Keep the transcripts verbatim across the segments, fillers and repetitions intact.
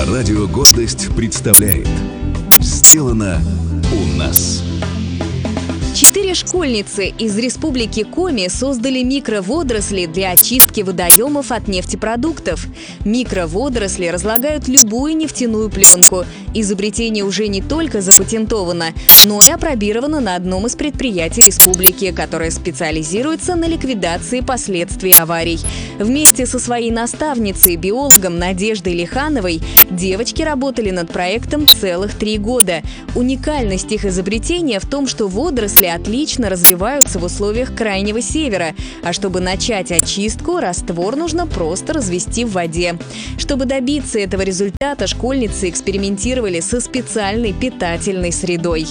Радио «Гордость» представляет «Сделано у нас». Четыре школьницы из республики Коми создали микроводоросли для очистки водоемов от нефтепродуктов. Микроводоросли разлагают любую нефтяную пленку. Изобретение уже не только запатентовано, но и опробировано на одном из предприятий республики, которое специализируется на ликвидации последствий аварий. Вместе со своей наставницей, биологом Надеждой Лихановой, девочки работали над проектом целых три года. Уникальность их изобретения в том, что водоросли отлично развиваются в условиях Крайнего Севера, а чтобы начать очистку, раствор нужно просто развести в воде. Чтобы добиться этого результата, школьницы экспериментировали со специальной питательной средой.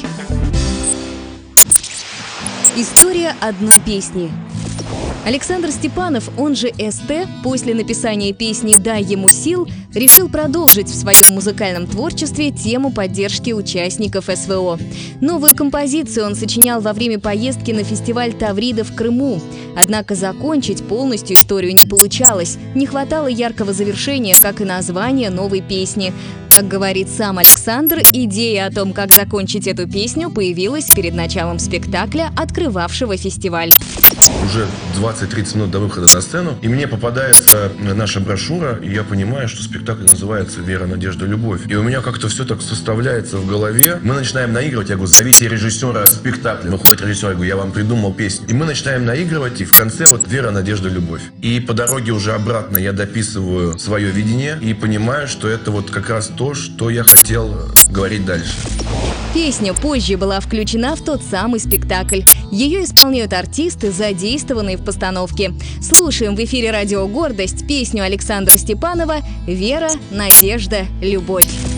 История одной песни. Александр Степанов, он же СТ, после написания песни «Дай ему сил», решил продолжить в своем музыкальном творчестве тему поддержки участников СВО. Новую композицию он сочинял во время поездки на фестиваль Таврида в Крыму. Однако закончить полностью историю не получалось. Не хватало яркого завершения, как и названия новой песни. Как говорит сам Александр, идея о том, как закончить эту песню, появилась перед началом спектакля, открывавшего фестиваль. Уже двадцать-тридцать минут до выхода на сцену, и мне попадается наша брошюра, и я понимаю, что спектакль называется «Вера, надежда, любовь». И у меня как-то все так составляется в голове. Мы начинаем наигрывать, я говорю, зовите режиссера спектакля. Выходит режиссер, я говорю, я вам придумал песню. И мы начинаем наигрывать, и в конце вот «Вера, надежда, любовь». И по дороге уже обратно я дописываю свое видение и понимаю, что это вот как раз то, что я хотел говорить дальше. Песня позже была включена в тот самый спектакль. Ее исполняют артисты, задействованные в постановке. Слушаем в эфире радио «Гордость» песню Александра Степанова «Вера, надежда, любовь».